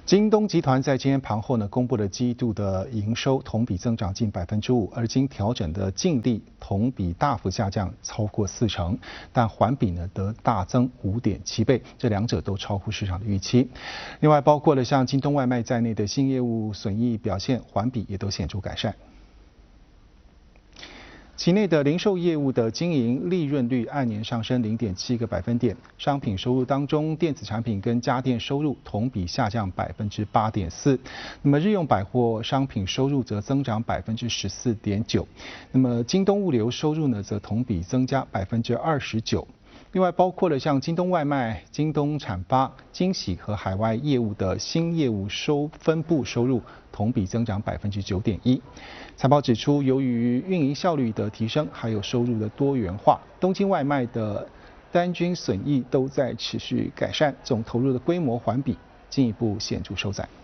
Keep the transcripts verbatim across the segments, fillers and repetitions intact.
京东集团在今天盘后呢，公布了季度的营收同比增长近百分之五，而经调整的净利同比大幅下降超过四成，但环比呢得大增五点七倍，这两者都超乎市场的预期。另外，包括了像京东外卖在内的新业务损益表现，环比也都显著改善。期内的零售业务的经营利润率按年上升零点七个百分点，商品收入当中，电子产品跟家电收入同比下降百分之八点四，那么日用百货商品收入则增长百分之十四点九，那么京东物流收入呢则同比增加百分之二十九。另外，包括了像京东外卖、京东产发、惊喜和海外业务的新业务收分部收入同比增长百分之九点一。财报指出，由于运营效率的提升，还有收入的多元化，东京外卖的单均损益都在持续改善，总投入的规模环比进一步显著收窄。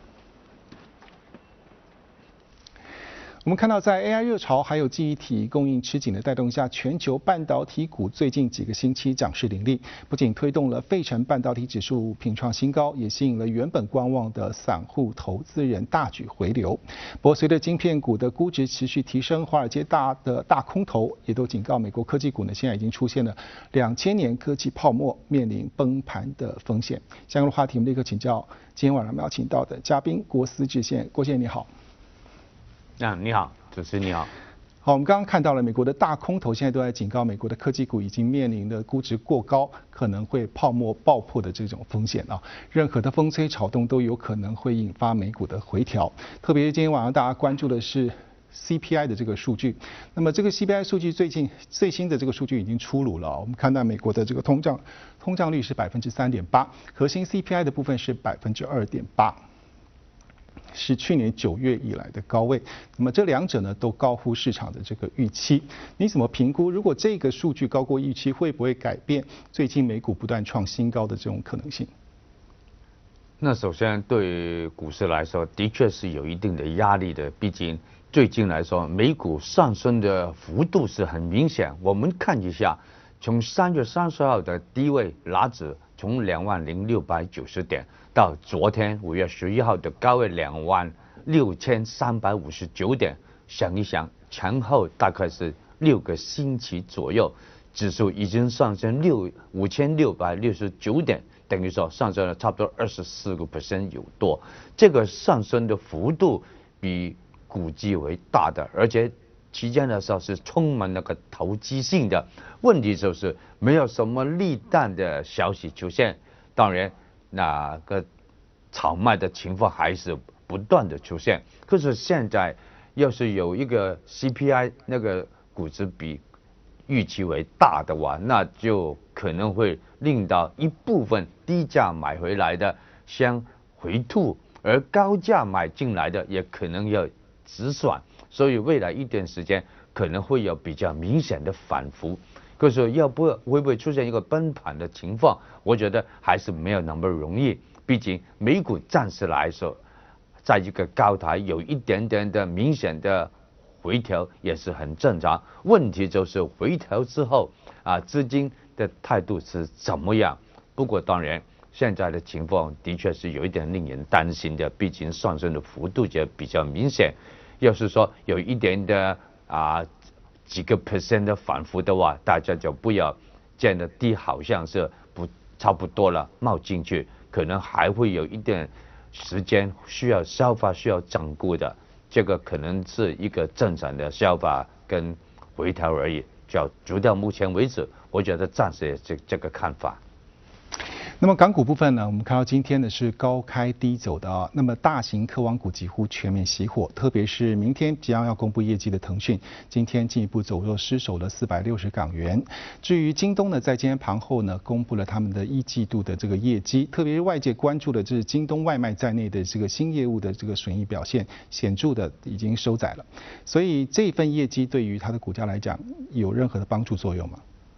我们看到，在 A I 热潮还有记忆体供应吃紧的带动下，全球半导体股最近几个星期涨势凌厉，不仅推动了费城半导体指数频创新高，也吸引了原本观望的散户投资人大举回流。不过，随着晶片股的估值持续提升，华尔街大的大空头也都警告美国科技股呢，现在已经出现了两千年科技泡沫，面临崩盘的风险。相关的话题，我们立刻请教今天晚上我们邀请到的嘉宾郭思治先生，郭先生你好。 啊，你好，主持人你好。 好，我们刚刚看到了美国的大空头现在都在警告美国的科技股已经面临的估值过高，可能会泡沫爆破的这种风险啊。任何的风吹草动都有可能会引发美股的回调。特别是今天晚上大家关注的是 C P I 的这个数据。那么这个 C P I 数据最近最新的这个数据已经出炉了，我们看到美国的这个通胀通胀率是百分之三点八，核心 C P I 的部分是百分之二点八。是去年九月以来的高位，那么这两者呢都高乎市场的这个预期。你怎么评估？如果这个数据高过预期，会不会改变最近美股不断创新高的这种可能性？ 那首先对股市来说，的确是有一定的压力的。毕竟最近来说，美股上升的幅度是很明显。我们看一下，从三月三十号的低位拉指从两万零六百九十点。到昨天五月十一号的高位两万六千三百五十九点，想一想，前后大概是六个星期左右，指数已经上升六五千六百六十九点，等于说上升了差不多二十四个 percent 有多。这个上升的幅度比估计为大的，而且期间的时候是充满那个投机性的。问题就是没有什么利淡的消息出现，当然。那个炒卖的情况还是不断的出现，可是现在要是有一个 C P I 那个估值比预期为大的话，那就可能会令到一部分低价买回来的先回吐，而高价买进来的也可能要止损，所以未来一段时间可能会有比较明显的反复。可是要不会不会出现一个崩盘的情况？我觉得还是没有那么容易。毕竟美股暂时来说，在一个高台有一点点的明显的回调也是很正常。问题就是回调之后啊，资金的态度是怎么样？不过当然，现在的情况的确是有一点令人担心的，毕竟上升的幅度也比较明显。要是说有一点的啊。几个 percent 的反复的话，大家就不要见得低，好像是不差不多了，冒进去，可能还会有一点时间需要消化、需要整固的。这个可能是一个正常的消化跟回调而已。就直到目前为止，我觉得暂时也是这个看法。 那么港股部分呢，我们看到今天呢是高开低走的啊。那么大型科网股几乎全面熄火，特别是明天即将要公布业绩的腾讯，今天进一步走弱，失守了四百六十港元。至于京东呢，在今天盘后呢，公布了他们的一季度的这个业绩，特别是外界关注的这是京东外卖在内的这个新业务的这个损益表现显著的已经收窄了。所以这份业绩对于它的股价来讲，有任何的帮助作用吗？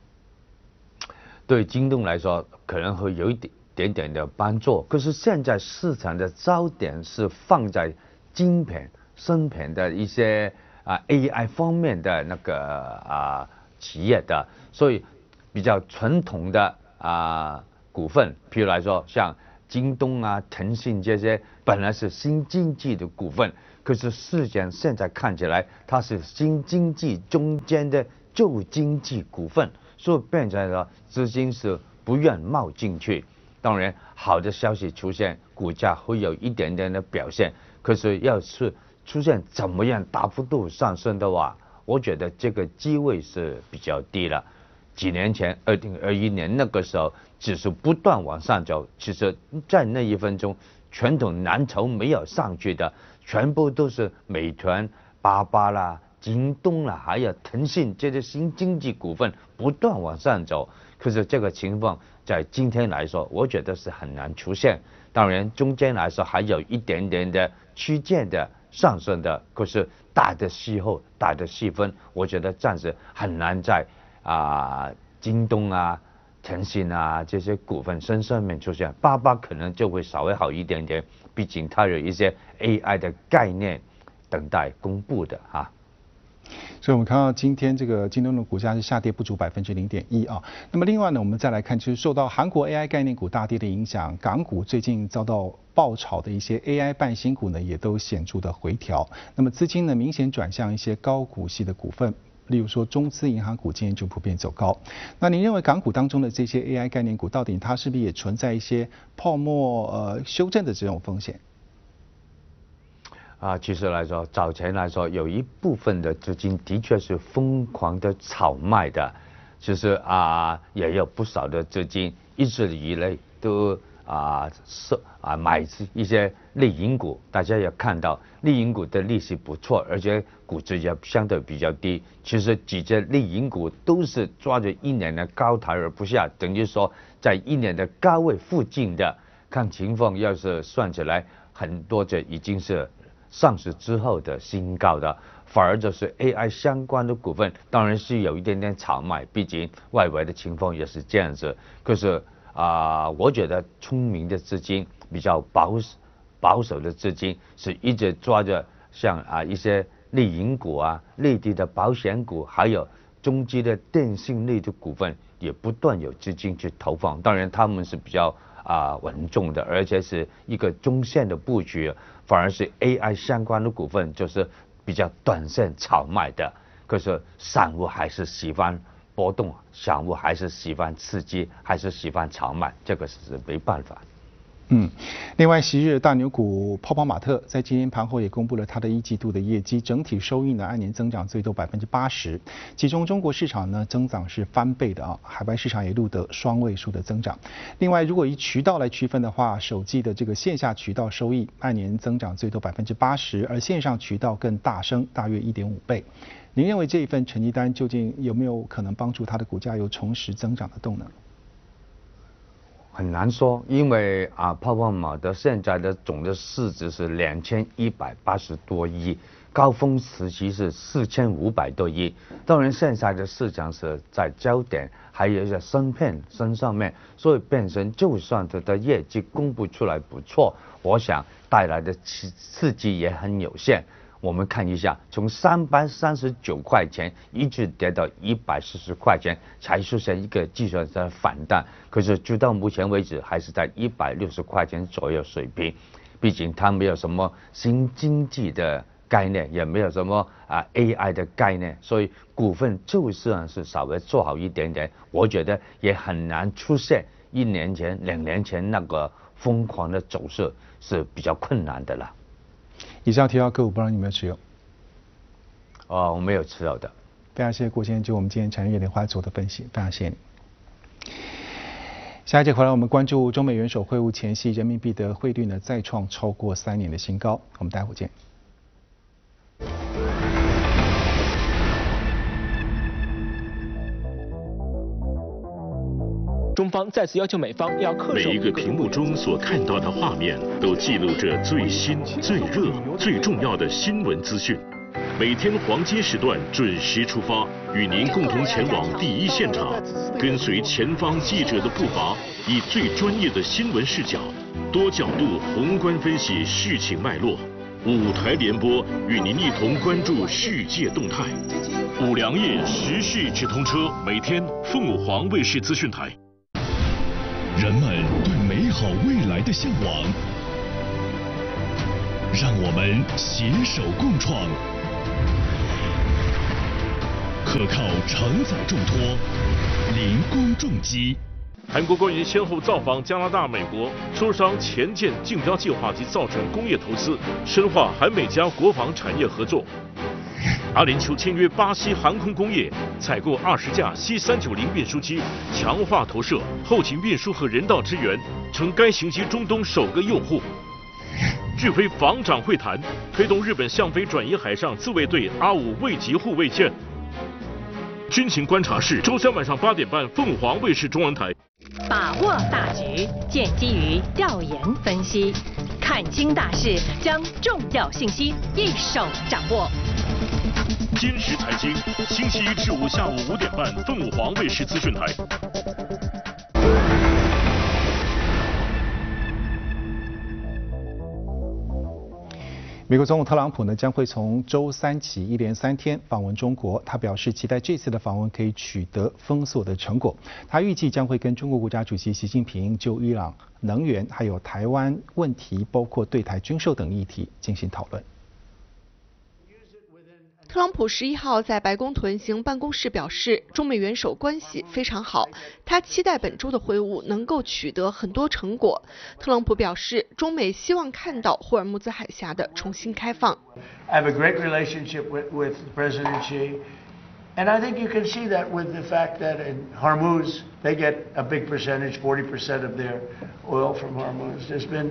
对京东来说，可能会有一点点点的帮助。可是现在市场的焦点是放在晶片、芯片的一些啊 A I 方面的那个啊企业的，所以比较传统的啊股份，譬如来说像京东啊、腾讯这些本来是新经济的股份，可是事实上现在看起来它是新经济中间的旧经济股份，所以变成了资金是不愿冒进去。当然，好的消息出现，股价会有一点点的表现，可是要是出现怎么样大幅度上升的话，我觉得这个机会是比较低了。几年前，二零二一年那个时候，指数不断往上走，其实在那一分钟，传统蓝筹没有上去的，全部都是美团、巴巴啦、京东啦，还有腾讯这些新经济股份不断往上走。可是这个情况在今天来说，我觉得是很难出现。当然，中间来说还有一点点的区间的上升的，可是大的气候、大的细分，我觉得暂时很难在。啊，京东啊、腾讯啊这些股份身上面出现，巴巴可能就会稍微好一点点，毕竟它有一些 A I 的概念等待公布的哈。 所以我们看到今天这个京东的股价是下跌不足百分之零点一啊。那么另外呢，我们再来看，就是受到韩国 A I 概念股大跌的影响，港股最近遭到爆炒的一些 A I 半新股呢，也都显著的回调。那么资金呢，明显转向一些高股息的股份。例如说，中资银行股今天就普遍走高。那您认为港股当中的这些 A I 概念股，到底它是不是也存在一些泡沫呃修正的这种风险？ 啊，其实来说，早前来说，有一部分的资金的确是疯狂的炒卖的，其实啊，也有不少的资金一直以来都。啊，是啊，买一些类银股，大家也看到类银股的利息不错，而且估值也相对比较低。其实几只类银股都是抓着一年的高台而不下，等于说在一年的高位附近的。看情况，要是算起来，很多这已经是上市之后的新高的，反而就是 A I 相关的股份，当然是有一点点炒卖，毕竟外围的情况也是这样子。可是。啊、呃，我觉得聪明的资金比较保守保守的资金是一直抓着像啊一些类银股啊、内地的保险股，还有中基的电信类的股份，也不断有资金去投放。当然，他们是比较啊、呃、稳重的，而且是一个中线的布局，反而是 A I 相关的股份就是比较短线炒卖的。可是散户还是喜欢。波动，散户还是喜欢刺激，还是喜欢炒卖，这个是没办法。 嗯，另外，昔日大牛股泡泡玛特在今天盘后也公布了它的一季度的业绩，整体收益呢按年增长最多百分之八十，其中中国市场呢增长是翻倍的啊，海外市场也录得双位数的增长。另外，如果以渠道来区分的话，首季的这个线下渠道收益按年增长最多百分之八十，而线上渠道更大升大约一点五倍。您认为这一份成绩单究竟有没有可能帮助它的股价有重拾增长的动能？ 很难说，因为啊，泡泡玛特现在的总的市值是两千一百八十多亿，高峰时期是四千五百多亿。当然，现在的市场是在焦点还有一些芯片身上面，所以变成就算它的业绩公布出来不错，我想带来的刺刺激也很有限。我们看一下，从三百三十九块钱一直跌到一百四十块钱，才出现一个技术的反弹。可是直到目前为止，还是在一百六十块钱左右水平。毕竟它没有什么新经济的概念，也没有什么啊 A I 的概念，所以股份就算是稍微做好一点点，我觉得也很难出现一年前、两年前那个疯狂的走势，是比较困难的了。 以上提到个股，不知道你有没有持有？ 哦，我没有持有的。 非常谢谢郭先生就我们今天产业链花做的分析，非常谢谢你。下一节回来，我们关注中美元首会晤前夕，人民币的汇率呢再创超过三年的新高。我们待会儿见。 中方再次要求美方要恪守。 每一个屏幕中所看到的画面，都记录着最新、最热、最重要的新闻资讯。每天黄金时段准时出发，与您共同前往第一现场，跟随前方记者的步伐，以最专业的新闻视角，多角度宏观分析事情脉络。五台联播与您一同关注世界动态。五粮液时事直通车，每天凤凰卫视资讯台。 人们对美好未来的向往。让我们携手共创，可靠承载重托，零工重机。 韩国官员先后造访加拿大、美国，磋商前舰竞标计划及造船工业投资，深化韩美加国防产业合作。阿联酋签约巴西航空工业，采购二十架 C 三九零运输机，强化投射、后勤运输和人道支援，成该型机中东首个用户。拒飞防长会谈，推动日本向飞转移海上自卫队阿五卫级护卫舰。军情观察室，周三晚上八点半，凤凰卫视中文台。 把握大局，建基于调研分析，看清大势，将重要信息一手掌握。 今时财经，星期一至五下午五点半，凤凰卫视资讯台。 美国总统特朗普呢将会从周三起一连三天访问中国。他表示期待这次的访问可以取得丰硕的成果。他预计将会跟中国国家主席习近平就伊朗、能源还有台湾问题，包括对台军售等议题进行讨论。 特朗普十一号在白宫屯行办公室表示，中美元首关系非常好，他期待本周的会晤能够取得很多成果。特朗普表示，中美希望看到霍尔木兹海峡的重新开放。 I have a great relationship with, with President Xi, and I think you can see that with the fact that in Hormuz they get a big percentage, forty percent of their oil from Hormuz. There's been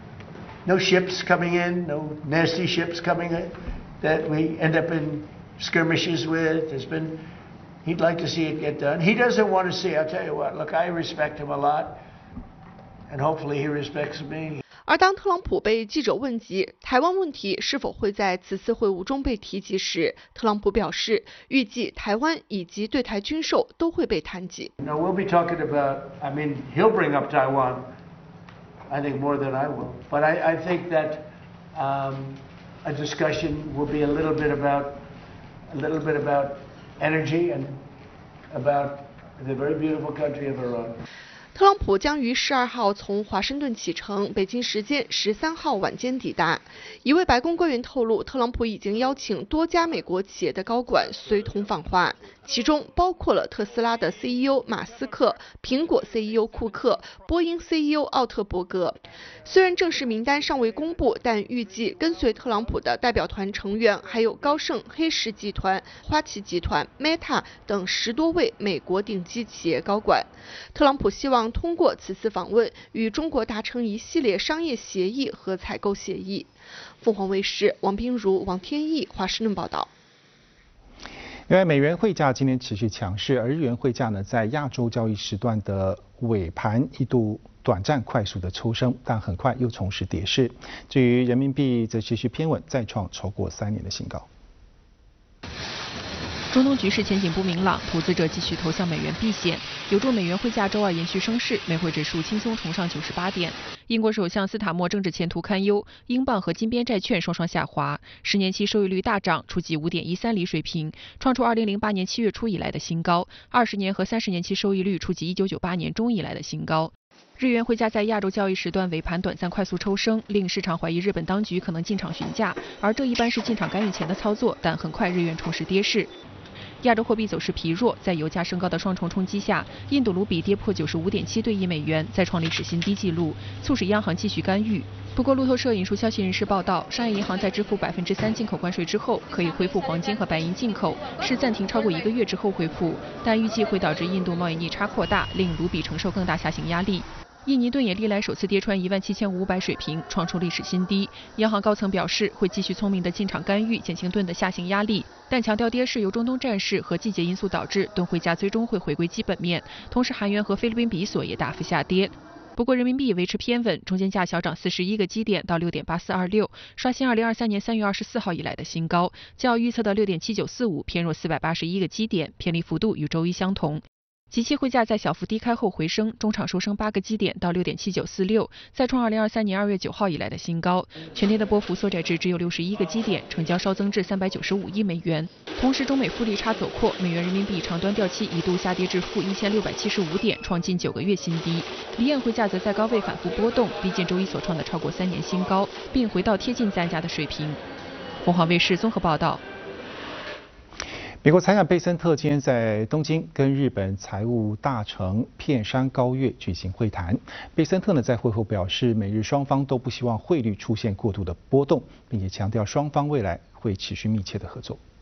no ships coming in, no nasty ships coming in that we end up in skirmishes with. There's been, he'd like to see it get done. He doesn't want to see, I'll tell you what, look, I respect him a lot, and hopefully he respects me. 而当特朗普被记者问及台湾问题是否会在此次会晤中被提及时，特朗普表示，预计台湾以及对台军售都会被谈及。 No, we'll be talking about, I mean, he'll bring up Taiwan, I think more than I will. But I, I think that um, a discussion will be a little bit about, a little bit about energy and about the very beautiful country of Iran. 特朗普将于十二号从华盛顿启程，北京时间十三号晚间抵达。一位白宫官员透露，特朗普已经邀请多家美国企业的高管随同访华，其中包括了特斯拉的 C E O 马斯克、苹果 C E O 库克、波音 C E O 奥特伯格。虽然正式名单尚未公布，但预计跟随特朗普的代表团成员还有高盛、黑石集团、花旗集团、Meta 等十多位美国顶级企业高管。特朗普希望通过此次访问与中国达成一系列商业协议和采购协议。凤凰卫视王彬如、王天翼华盛顿报道。 因为美元汇价今天持续强势，而日元汇价呢在亚洲交易时段的尾盘一度短暂快速的抽升，但很快又重拾跌势。至于人民币则持续偏稳，再创超过三年的新高。 中东局势前景不明朗，投资者继续投向美元避险，有助美元汇价周二延续升势，美汇指数轻松重上九十八点。英国首相斯塔默政治前途堪忧，英镑和金边债券双双下滑，十年期收益率大涨，触及 五点一三 厘水平，创出二零零八年七月初以来的新高。二十年和三十年期收益率触及一九九八年中以来的新高。日元汇价在亚洲交易时段尾盘短暂快速抽升，令市场怀疑日本当局可能进场询价，而这一般是进场干预前的操作，但很快日元重拾跌势。亚洲货币走势疲弱，在油价升高的双重冲击下，印度卢比跌破 九十五点七对一美元，再创历史新低纪录，促使央行继续干预。不过，路透社引述消息人士报道，商业银行在支付百分之三进口关税之后，可以恢复黄金和白银进口，是暂停超过一个月之后恢复，但预计会导致印度贸易逆差扩大，令卢比承受更大下行压力。印尼盾也历来首次跌穿一万七千五百水平，创出历史新低。央行高层表示会继续聪明的进场干预，减轻盾的下行压力，但强调跌势由中东战事和季节因素导致，盾汇价最终会回归基本面。同时，韩元和菲律宾比索也大幅下跌。不过，人民币维持偏稳，中间价小涨四十一个基点到 六点八四二六，刷新二零二三年三月二十四号以来的新高，较预测的 六点七九四五偏弱四百八十一个基点，偏离幅度与周一相同。 即期汇价在小幅低开后回升，中场收升八个基点到六点七九四六，再创二零二三年二月九号以来的新高。全天的波幅缩窄至只有六十一个基点，成交稍增至三百九十五亿美元。同时，中美负利差走扩，美元人民币长端调期一度下跌至负一千六百七十五点，创近九个月新低。离岸汇价则在高位反复波动，逼近周一所创的超过三年新高，并回到贴近自然价的水平。凤凰卫视综合报道。 美国财长贝森特今天在东京跟日本财务大臣片山高月举行会谈。贝森特呢在会后表示，美日双方都不希望汇率出现过度的波动，并且强调双方未来会持续密切的合作。